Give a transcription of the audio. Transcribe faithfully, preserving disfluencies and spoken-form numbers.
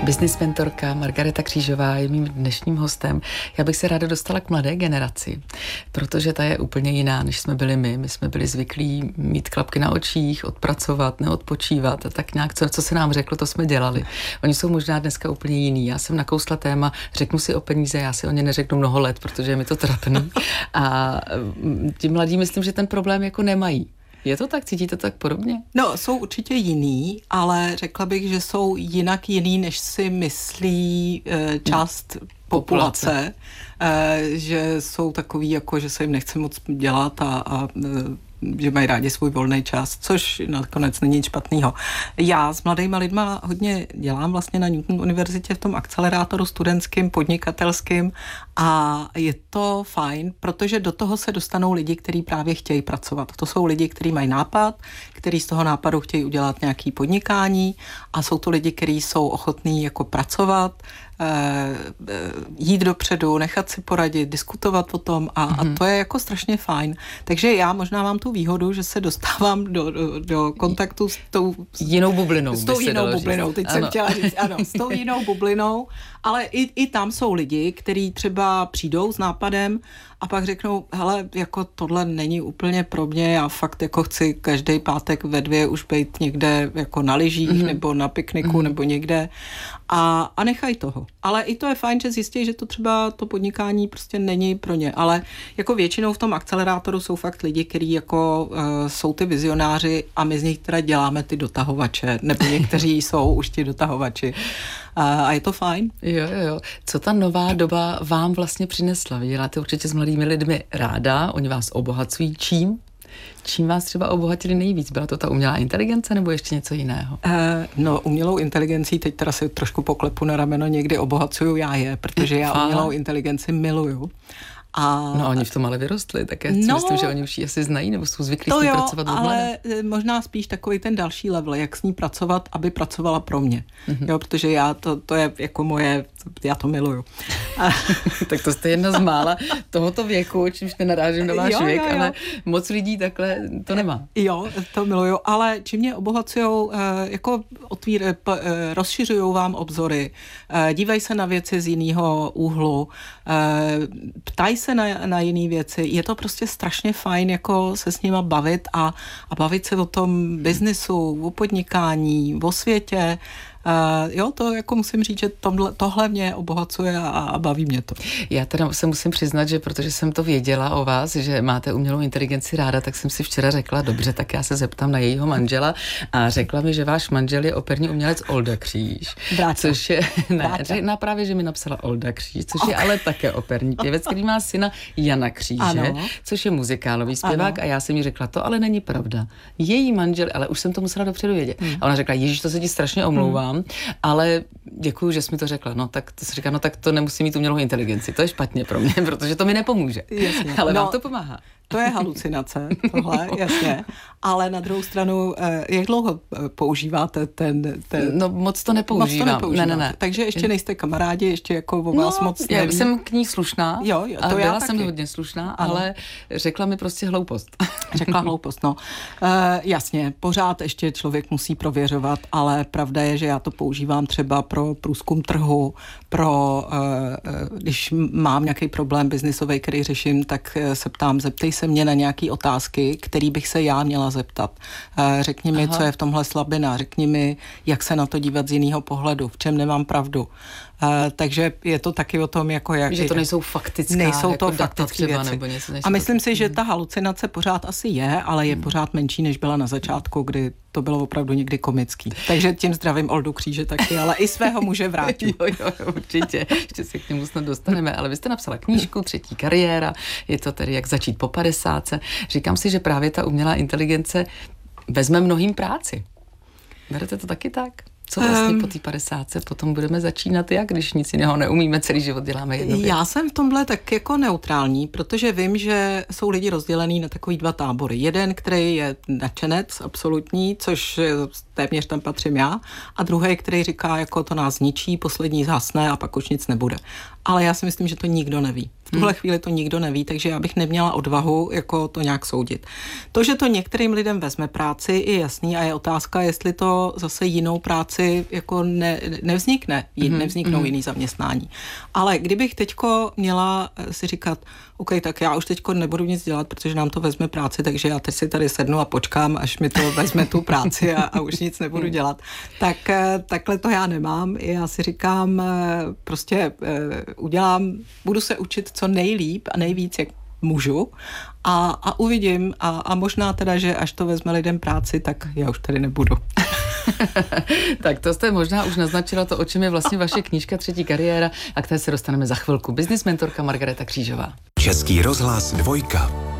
Business mentorka Margareta Křížová je mým dnešním hostem. Já bych se ráda dostala k mladé generaci, protože ta je úplně jiná, než jsme byli my. My jsme byli zvyklí mít klapky na očích, odpracovat, neodpočívat a tak nějak, co, co se nám řeklo, to jsme dělali. Oni jsou možná dneska úplně jiný. Já jsem nakousla téma, řeknu si o peníze, já si o ně neřeknu mnoho let, protože je mi to trapný. A ti mladí myslím, že ten problém jako nemají. Je to tak? Cítíte to tak podobně? No, jsou určitě jiný, ale řekla bych, že jsou jinak jiný, než si myslí e, část no, populace. populace. E, že jsou takový, jako, že se jim nechce moc dělat a, a e, že mají rádi svůj volný čas, což nakonec není nic špatného. Já s mladýma lidma hodně dělám vlastně na Newton univerzitě v tom akcelerátoru studentským, podnikatelským a je to fajn, protože do toho se dostanou lidi, kteří právě chtějí pracovat. To jsou lidi, kteří mají nápad, kteří z toho nápadu chtějí udělat nějaké podnikání a jsou to lidi, kteří jsou ochotní jako pracovat, jít dopředu, nechat si poradit, diskutovat o tom a, mm-hmm. a to je jako strašně fajn. Takže já možná mám tu výhodu, že se dostávám do, do, do kontaktu s tou jinou bublinou. S tou jinou bublinou, teď ano. jsem chtěla říct, ano, s tou jinou bublinou, ale i, i tam jsou lidi, kteří třeba přijdou s nápadem a pak řeknou, hele, jako tohle není úplně pro mě, já fakt jako chci každý pátek ve dvě už být někde jako na lyžích mm-hmm. nebo na pikniku mm-hmm. nebo někde a, a nechají toho. Ale i to je fajn, že zjistí, že to třeba to podnikání prostě není pro ně, ale jako většinou v tom akcelerátoru jsou fakt lidi, kteří jako uh, jsou ty vizionáři a my z nich teda děláme ty dotahovače, nebo někteří jsou už ti dotahovači. Uh, a je to fajn. Jo, jo, jo. Co ta nová doba vám vlastně přinesla? Vy děláte určitě s mladými lidmi ráda, oni vás obohacují. Čím? Čím vás třeba obohatili nejvíc? Byla to ta umělá inteligence nebo ještě něco jiného? Uh, no, umělou inteligencí, teď teda si trošku poklepu na rameno, někdy obohacuju já je, protože já umělou inteligenci miluju. A... No oni v tom ale vyrostli, tak já si no, myslím, že oni už ji asi znají, nebo jsou zvyklí s ní pracovat ale odmlada. Možná spíš takový ten další level, jak s ní pracovat, aby pracovala pro mě. Mm-hmm. Jo, protože já, to, to je jako moje, já to miluju. Tak to jste jedna z mála tohoto věku, čímž nenarážím na váš jo, věk, jo, jo. ale moc lidí takhle to nemá. Jo, to miluju, ale čím mě obohacujou, jako otvír, rozšiřujou vám obzory, dívají se na věci z jiného úhlu, ptají se na, na jiné věci. Je to prostě strašně fajn jako se s nima bavit a, a bavit se o tom biznisu, o podnikání, o světě. Uh, jo, to jako musím říct, že tohle, tohle mě obohacuje a, a baví mě to. Já teda se musím přiznat, že protože jsem to věděla o vás, že máte umělou inteligenci ráda, tak jsem si včera řekla, dobře, tak já se zeptám na jejího manžela a řekla mi, že váš manžel je operní umělec Olda Kříž. Bráťa. Což je, ne, na právě, že mi napsala Olda Kříž, což okay. je ale také operní pěvec, který má syna Jana Kříže, ano. což je muzikálový zpěvák ano. a já jsem jí řekla, to ale není pravda. Její manžel, ale už jsem to musela dopředu vědět. Hmm. A ona řekla, ježiš, to se ti strašně omlouvám. Hmm. Ale děkuju, že jsi mi to řekla. No tak to se říká, no tak to nemusí mít umělou inteligenci. To je špatně pro mě, protože to mi nepomůže. Jasně. Ale no, vám to pomáhá. To je halucinace, tohle, jasně. Ale na druhou stranu, jak dlouho používáte ten... ten... No moc to nepoužívám. Moc to nepoužívám. Ne, ne, ne. Takže ještě nejste kamarádi, ještě jako o vás no, moc nevím. Já jsem k ní slušná. Jo, jo, to byla já jsem taky. hodně slušná, ano. ale řekla mi prostě hloupost. Řekla hloupost, no. Uh, jasně, pořád ještě člověk musí prověřovat, ale pravda je, že já to používám třeba pro průzkum trhu, pro, uh, když mám nějaký problém biznisový, který řeším, tak se ptám, zeptej se mě na nějaké otázky, který bych se já měla zeptat. Uh, řekni mi, Aha. co je v tomhle slabina, řekni mi, jak se na to dívat z jiného pohledu, v čem nemám pravdu. Uh, takže je to taky o tom, jako jak... Že to nejsou faktická, nejsou jako to data třeba, věci. Nebo něco. A myslím si, že ta halucinace pořád asi je, ale je hmm. pořád menší, než byla na začátku, kdy to bylo opravdu někdy komický. Takže tím zdravím Oldu Kříže taky, ale i svého muže vrátím. jo, jo, určitě. Ještě se k němu snad dostaneme, ale vy jste napsala knížku Třetí kariéra, je to tedy jak začít po padesátce. Říkám si, že právě ta umělá inteligence vezme mnohým práci. Berete to taky tak? Co vlastně um, po té padesátce potom budeme začínat jak, když nic jiného neumíme, celý život děláme jedno věc? Já jsem v tomhle tak jako neutrální, protože vím, že jsou lidi rozdělený na takový dva tábory. Jeden, který je nadšenec absolutní, což téměř tam patřím já, a druhý, který říká, jako to nás zničí, poslední zhasne a pak už nic nebude. Ale já si myslím, že to nikdo neví. V tuhle hmm. chvíli to nikdo neví, takže já bych neměla odvahu jako to nějak soudit. To, že to některým lidem vezme práci, je jasný a je otázka, jestli to zase jinou práci jako ne, nevznikne, hmm. nevzniknou hmm. jiný zaměstnání. Ale kdybych teďko měla si říkat, OK, tak já už teďko nebudu nic dělat, protože nám to vezme práci, takže já teď si tady sednu a počkám, až mi to vezme tu práci a, a už nic nebudu dělat. Tak takhle to já nemám. Já si říkám, prostě udělám, budu se učit co nejlíp a nejvíc, jak můžu a, a uvidím a, a možná teda, že až to vezme lidem práci, tak já už tady nebudu. Tak to jste možná už naznačila to, o čem je vlastně vaše knížka Třetí kariéra a k té se dostaneme za chvilku. Business mentorka Margareta Křížová. Český rozhlas dvojka.